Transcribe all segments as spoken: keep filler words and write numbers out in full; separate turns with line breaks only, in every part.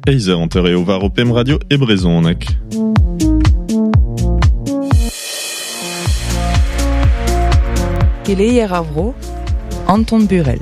eizer anter eo var o P E M Radio e Brezonek.
Keleier a vro, Anton Burel.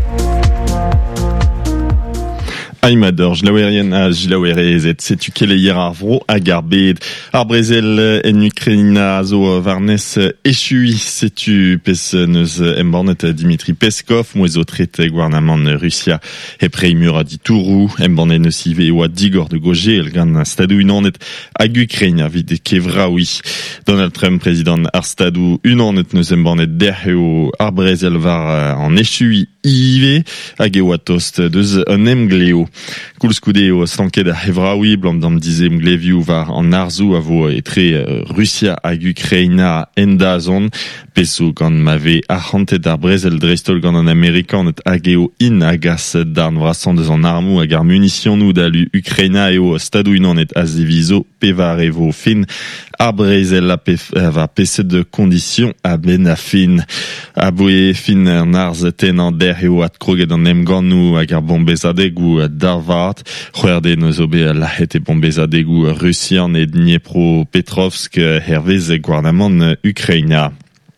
Aimador, jlaouerien a jlaouerezet, setu keleier ar vro hag ar bed. Ar brezel en Ukraina zo varnes echui, setu pez neus embornet Dimitri Peskov, moez o tret gouvernement Russia e preimur a ditourou, embornet neus ive oa digor de goje, el gant stadou unanet hag Ukraina vid kevraoui. Donald Trump, président ar stadou unanet neus embornet derheo ar brezel var an echui ive, hag e oa tost deus un emgleo. Koulskoude o stanket a hevraoui, blant d'am dizem gleviou var an arzou a vo etre uh, Russia hag Ukraina endazon, peso gant mave arrantet ar brezel dreistol gant an Amerikanet hag eo in agas darn vrasan deus an armou hag ar munition nou da lu Ukraina eo stadou unanet a zevizo pevar evo fin ar brezel a pef, va peset de kondition a ben a fin. A boe fin an arz tenan der eo at kroget an emgan nou hag ar bombezadeg ou Darvat, c'hwerde neus obe lahet e bombezadeg ou Russian et Dniepro-Petrovsk hervez e gouvernement Ukraina.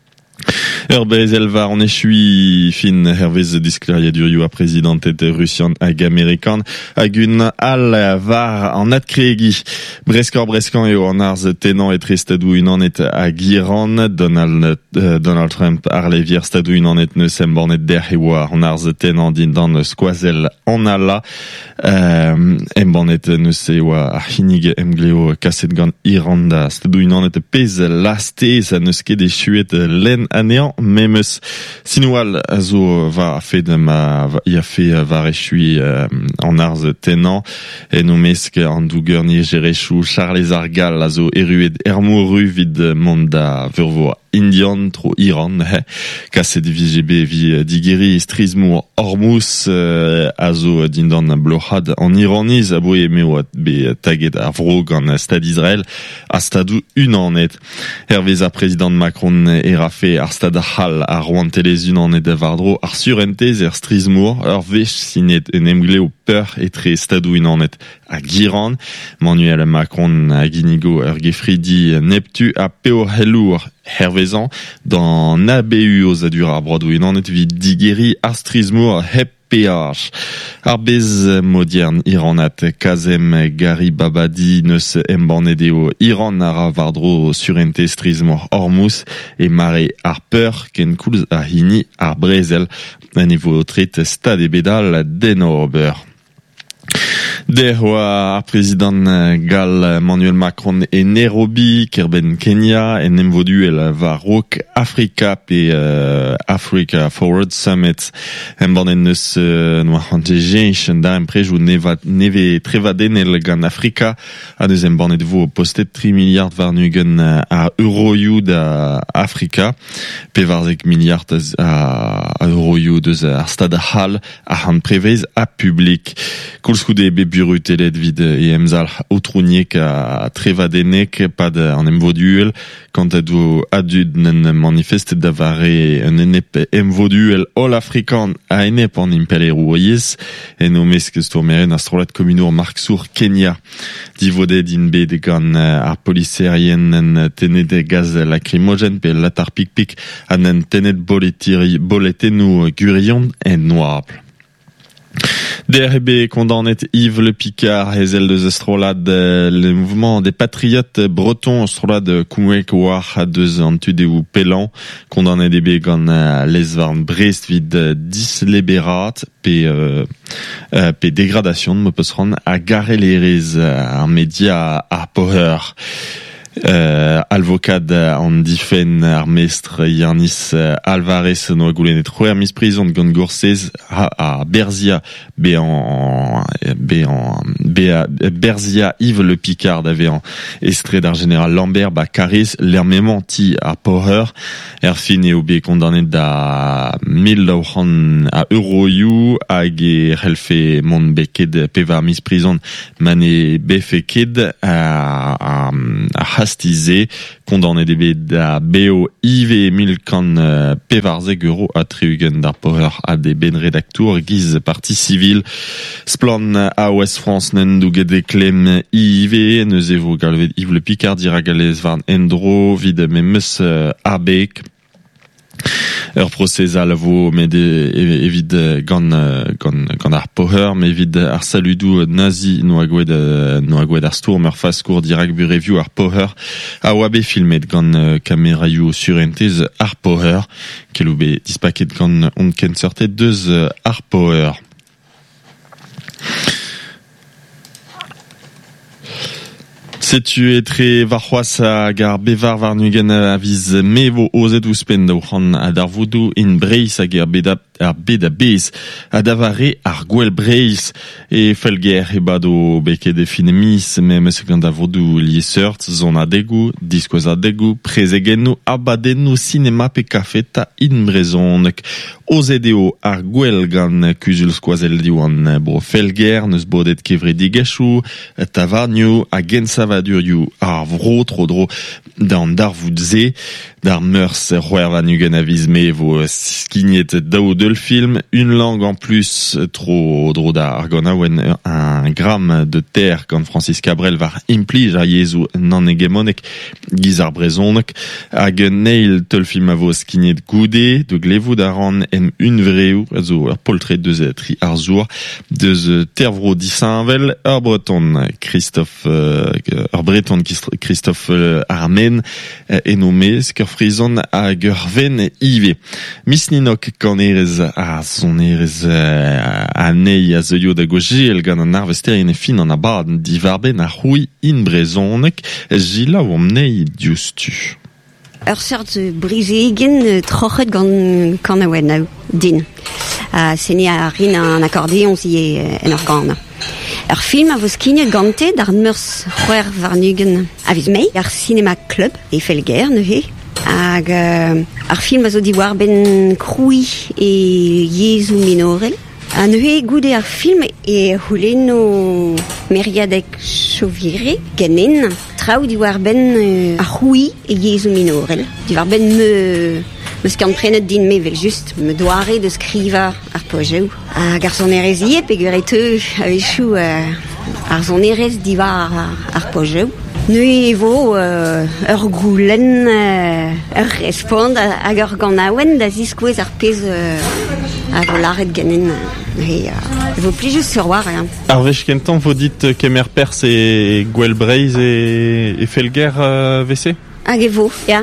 Ur bezel var an echui fin hervez disklariadurioù a prezidentet Russian hag Amerikan hag un al var an adkregi. Breskor breskan eo an arz tenan etre stadou unanet hag Iran, Donald, uh, Donald Trump ar levier stadou unanet neus embornet der eo an arz tenan din dan skoazel an ala, uh, embornet neus eo ar hinig emgleo kaset gant Iran da stadou unanet pez laste, sa neus ket e chuet len anean, memes sinoual a zo va fet ma ia fe va rechui euh, an arz tenan e no mesk an dougernier jerechou Charles Argal a zo eruet ermouru vid mont da vurvo Indian tro Iran, he, kaset V G B vi digeri strizmour Hormuz euh, a zo dindan bloc'had an Iraniz a boe me oat be taget ar vro gant stad Israel a stadou unanet. Hervez a président Macron era fe ar stad hal a roantelez unanet vardro ar surentez er strizmour ur vech sinet en emgleo peur etre stadou unanet a Giran. Manuel Macron a ginigo ur gefridi neptu a peo helour hervezan dans A B U aux adur ar brodou unanet vid digeri ar strizmour hep P H. Ar bez modern Iranat Kazem Garibabadi neus embornedeo Iran ara vardro surente strizmour Hormuz e mare ar peur ken koulz a hini ar brezel a niveau tret stad e bedal den ober. Der oa président gal Manuel Macron e Nairobi, kerben Kenya, en emvoduel va rok Afrika pe uh, Africa Forward Summit, en banen neus uh, noa hante jench da emprejou neve trevadenel gant Afrika, a neus en banet vo postet tri milliard var nugen a euroioù da Afrika, pe varzek milliard a, a euroioù deus ar stad hal a han prevez a publik. Koulskoude be burutelet vid e emzal outrouniek a trevadenek pad an emvoduel kant a do adud nen manifestet da vare un enep emvoduel all afrikan a enep an impelerou oiez en o mesk stourmeren astrolat komunor Marksour Kenya divode din bet gant ar poliserien en tenet gaz lacrimogen pe latar pik-pik an en tenet boletenou gurion en noable. D R B condamnet Yves Le Picard, Hezel de Zestrolad, le mouvement des patriotes bretons, Strolad Koumwek War, deux antude ou Pélan, condamné D B gant lesvarn Brest vid disleberat, pe, euh, pe dégradation de Mopesran, a gare l'erez, un média à power. Uh, alvokad an difen ar mestre Yannis Alvarez no goulenet c'hwer misprison gant gorsez a, a Berzia be an be an be a Berzia Yves Le Picard ave an estre d'ar général Lambert ba kariz l'ermement ti a power er fin eo be condamnet da mil laouran a euroioù hag e c'hellfe mont beket pe var misprison mane befeket a, a, a pastizé, condamné D B da B O I V milkan uh, pevarzeg euro a treugen d'ar power a de ben redaktour giz parti civil. Splan a Ouest France nen douget de klem I V, neus evo galvet Yves Le Picard diragalez varn endro, vid memeus uh, abek. Ur procès al vo met evit gant gant gant ar poher, mais evit ar saludou nazi no a gwed no a gwed ar stour meur fas kour dirag bu review ar poher a oa be filmet gant kameraioù surentez ar poher kelou be dispaket gant on ken sortet deus ar poher. Setu etre varc'hoaz a gar bevar varnugen a viz mevo ozet ouzpen da ouc'han a dar voudou in breiz hag ar beda ar beda bez a davare ar gwell breiz e felger e bad o beket e finemis me meus gant da voudou lieseurt zon a degou, diskoz a degou, prezegennou abadennou cinema pe kafeta in brezonek ozet eo ar gwell gant kuzul skoazel diwan bro felger neus bodet kevre digachou tavarnio a gensava durioù ar vro tro dro d'an dar voudze d'ar meurs c'hwer va nugen a viz me vo skignet daou del film une langue en plus tro dro da ar gant aouen un gramme de terre gant Francis Cabrel var implij a yezou nan egemonek giz ar brezonek hag neil tel film a vo skignet goude de glevoud a ran en un vreou a zo ar poltret deus tri ar zour deus tervro disinvel ar breton Christophe euh, ar breton Christophe euh, Armen euh, e nommé skeur frison hag ur ven ive. Mis ninok gant erez a son erez uh, a nei a zeio da gojel gant an arvesterien e fin an abad divarben a c'houy in brezonek jila oam nei dioustu.
Ur seurt brizegen trochet gant kan a wen din. Uh, Seni a rin an akkordeon zi en ur gant. Ur film a vo skignet gante d'ar meurs c'hwer varnugen a viz mei ar cinema club e felger neuhe hag uh, ar film a zo diwar ben kroui e yezou minorel a neuhe goude ar film e houleno meriadek chovire ganin traoù diwar ben uh, ar c'houy e yezou minorel diwar ben me meus kan prenet din me vel just me doare de skriva ar pojou hag ar son erezie pe gureteu a vechou uh, ar son erez diwar ar, ar pojou. Nu evo uh, ur goulenn uh, ur respond hag ur gant aouen da ziskouez ar pez uh, a vo laret ganin uh, e uh, evo plijus sur war hein.
Ar vech kentan vo dit kemer pers e gwell breiz e, e felger uh, vese?
Hag evo, ya.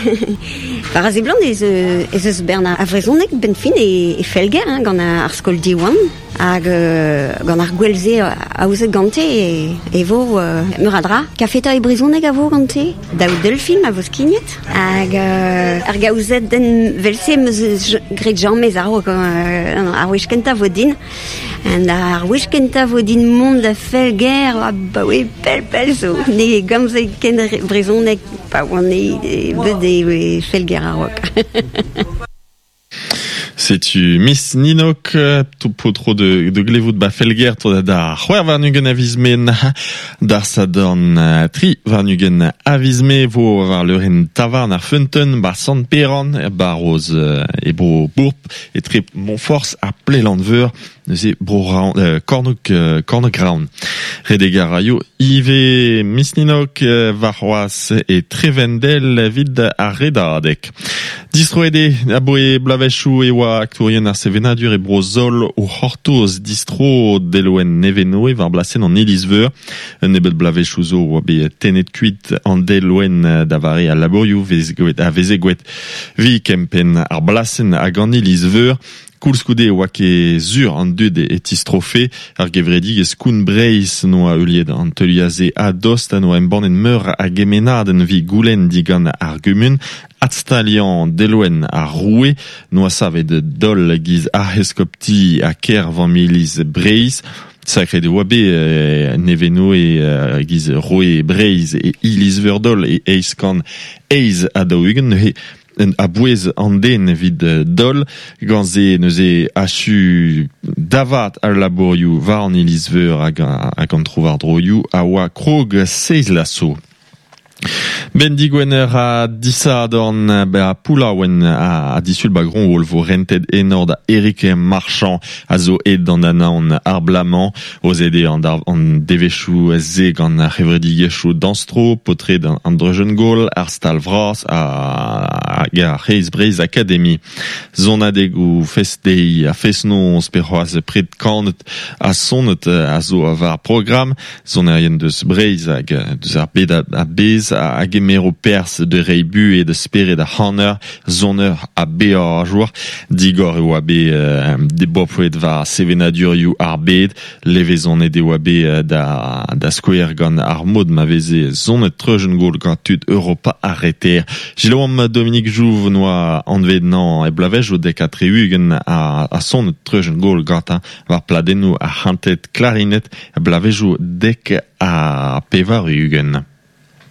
Par az eblant ez, ez eus bern a vrezonek ben fin e, e felger hein, gant ar skol diwan hag uh, gant ar gwellze a ouzet gante e, e vo uh, meur a dra kafeta e brezonek a vo gante daou del film a vo skignet hag uh, ar gaouzet den velse meus gret jammez ar uh, ar wech kenta vo din en ar wech kenta vo din mont da felger a ba we pel pel zo ne gamze ken brezonek pa oan e bet e felger a rok.
C'est-tu Miss Ninok, tout potro de, de glevout ba felger, to da c'hwer varnugen avizmen, dar sadorn tri varnugen avizme, vo var leuren tavarn ar funten, ba sant peran, ba roz e bro bourp, et tre Montforce a pleland veur, neuze bro raon, euh, kornok, euh, kornok raon. Redegar raio, ive Miss Ninok, euh, varroaz et trevendel vid a redadek. Distroede, a boe blavechou e oa aktourien ar sevenadur e brozol o hortoz distro deloen neveno e var blasen an elizveur. Un ebet blavechou zo oa be tenet kuit an deloen davare a laborioù a vezegwet vi kempen ar blasen hag an elizveur. Koulskoude oa ke zur an dud e tistrofe ar gevredig e skoun breiz no a euliet an teuliaze a dost an oa embanen meur a gemenaden vi goulen digan ar gumun atstalian deloen a roue no a savet dol giz ar heskopti a ker van miliz breiz sakre de oa be euh, neveno e euh, giz roe breiz e iliz verdol e eiskan eiz a daougen he en a bouez an den vid dol gant ze neuze achu davat al laborioù var an ilizveur hag an trouvar droioù a oa krog seiz lasso. Ben digwener a disa adorn a poulaouen a disul bagron wolvo rented enord a Eric Marchand a zo ed d'an anaon arblamant oz ede an, an devechou ze gant a revredigechou danstro potred an drejen gol ar stal vras a ga Reis Breiz Academy zon adeg ou festei a fesno sperroaz pred kanet a sonet a zo a var program zon a yen deus Breiz hag deus ar bed a bez a gemero pers de reibu et de spere da hanner zoner a be a jour digor e oa be uh, de bopwet va sevenadur you arbed levezon e de oa be uh, da, da skouer gant ar mod ma veze zonet trejen gol gant tud Europa arreter. Jiloam Dominique Jouve noa anved nan e blavej o dek a treugen a, a sonet trejen gol gant var pladennou a hantet klarinet e blavej o dek a pevar ugen.